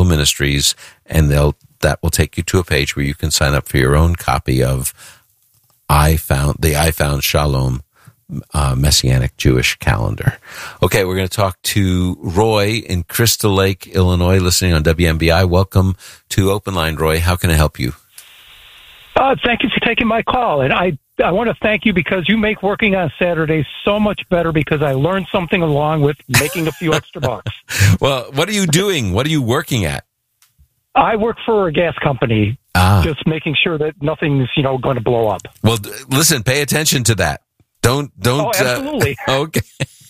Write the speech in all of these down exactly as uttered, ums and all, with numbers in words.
Ministries, and they'll that will take you to a page where you can sign up for your own copy of I Found the I Found Shalom uh, Messianic Jewish Calendar. Okay, we're going to talk to Roy in Crystal Lake, Illinois, listening on W M B I. Welcome to Open Line, Roy. How can I help you? Uh, thank you for taking my call, and I I want to thank you because you make working on Saturdays so much better because I learned something along with making a few extra bucks. Well, what are you doing? What are you working at? I work for a gas company, ah. just making sure that nothing's, you know, going to blow up. Well, listen, pay attention to that. Don't, don't. Oh, absolutely. Uh, okay.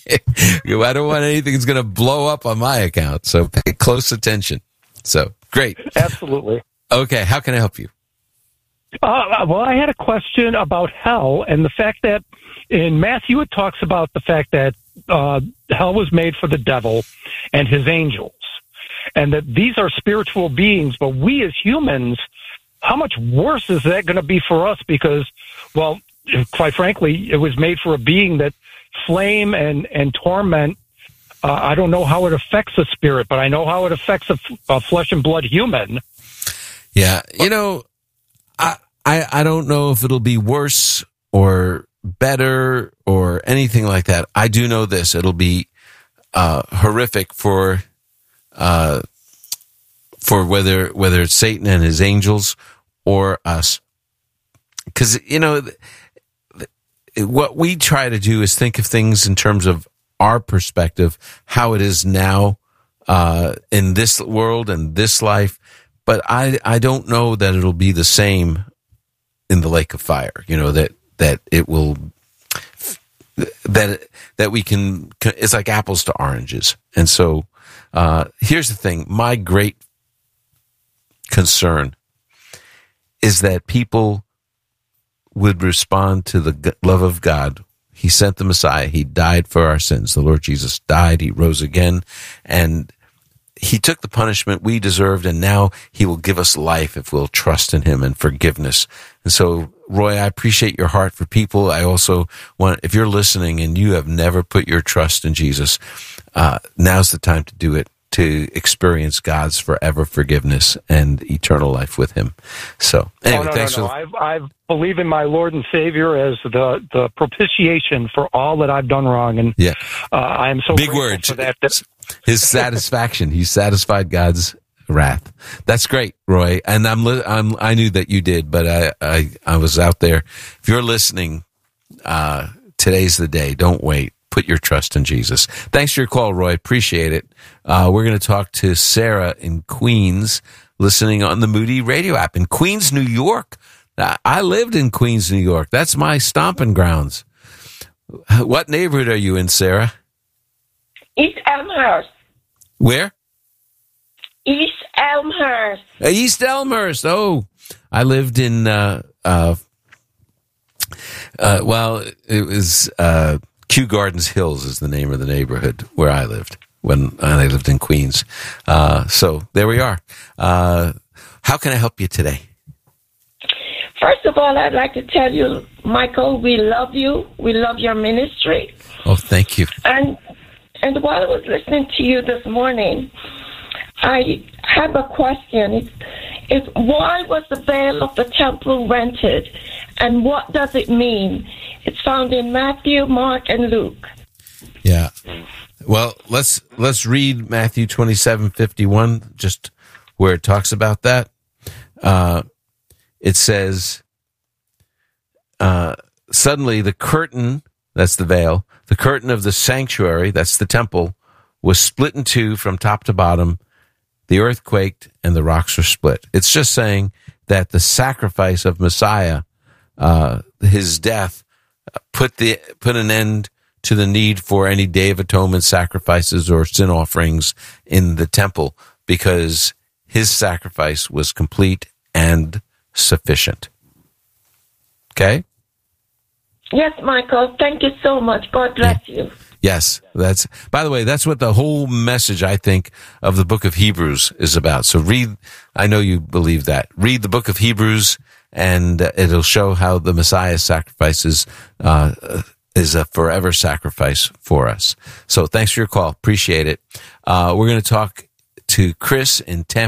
I don't want anything that's going to blow up on my account, so pay close attention. So, great. Absolutely. Okay, how can I help you? Uh, well, I had a question about hell and the fact that in Matthew it talks about the fact that uh, hell was made for the devil and his angels, and that these are spiritual beings, but we as humans, how much worse is that going to be for us? Because, well, quite frankly, it was made for a being that flame and, and torment. Uh, I don't know how it affects a spirit, but I know how it affects a, a flesh and blood human. Yeah, you know, I, I I don't know if it'll be worse or better or anything like that. I do know this: it'll be uh, horrific for uh, for whether whether it's Satan and his angels or us, because you know what we try to do is think of things in terms of our perspective, how it is now uh, in this world and this life. But I, I don't know that it'll be the same in the lake of fire. You know, that, that it will, that, that we can, it's like apples to oranges. And so, uh, here's the thing. My great concern is that people would respond to the love of God. He sent the Messiah. He died for our sins. The Lord Jesus died. He rose again, and he took the punishment we deserved, and now he will give us life if we'll trust in him and forgiveness. And so, Roy, I appreciate your heart for people. I also want, if you're listening and you have never put your trust in Jesus, uh, now's the time to do it, to experience God's forever forgiveness and eternal life with him. So, anyway, oh, no, thanks no, no. for... I, I believe in my Lord and Savior as the, the propitiation for all that I've done wrong, and yeah. uh, I am so Big grateful words. for that. that His satisfaction. He satisfied God's wrath. That's great, Roy. And I'm, I'm, I knew that you did, but I, I, I was out there. If you're listening, uh, today's the day. Don't wait. Put your trust in Jesus. Thanks for your call, Roy. Appreciate it. Uh, we're going to talk to Sarah in Queens, listening on the Moody Radio app in Queens, New York. I lived in Queens, New York. That's my stomping grounds. What neighborhood are you in, Sarah? East Elmhurst. Where? East Elmhurst. East Elmhurst. Oh, I lived in, uh, uh, uh, well, it was, uh, Kew Gardens Hills is the name of the neighborhood where I lived when I lived in Queens. Uh, so there we are. Uh, how can I help you today? First of all, I'd like to tell you, Michael, we love you. We love your ministry. Oh, thank you. And and while I was listening to you this morning, I have a question. It's, it's why was the veil of the temple rented, and what does it mean? It's found in Matthew, Mark, and Luke. Yeah. Well, let's let's read Matthew twenty-seven fifty-one, just where it talks about that. Uh, it says, uh, suddenly the curtain, that's the veil, the curtain of the sanctuary, that's the temple, was split in two from top to bottom. The earth quaked and the rocks were split. It's just saying that the sacrifice of Messiah, uh, his death, put the put an end to the need for any Day of Atonement sacrifices or sin offerings in the temple, because his sacrifice was complete and sufficient. Okay? Yes, Michael. Thank you so much. God bless yeah. you. Yes, that's, by the way, that's what the whole message, I think, of the book of Hebrews is about. So read, I know you believe that. Read the book of Hebrews, and it'll show how the Messiah's sacrifice is, uh, is a forever sacrifice for us. So thanks for your call. Appreciate it. Uh, we're going to talk to Chris in Tampa.